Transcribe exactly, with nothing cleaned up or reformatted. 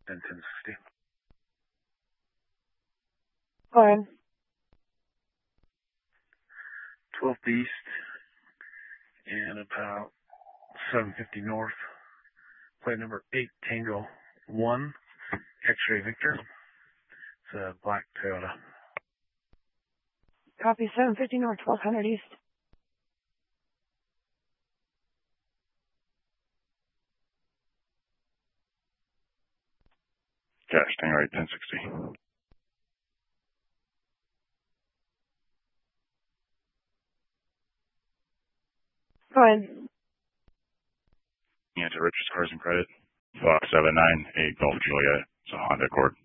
ten ten sixty. Go ahead. twelfth east and about seven fifty north. Plate number eight Tango one, X-Ray Victor. It's a black Toyota. Copy, seven fifty north, twelve hundred east. Cash, Tango eight ten sixty. Go ahead. Yeah, to Richard's Cars and Credit. Fox seven nine eight Golf Juliet. It's a Honda Accord.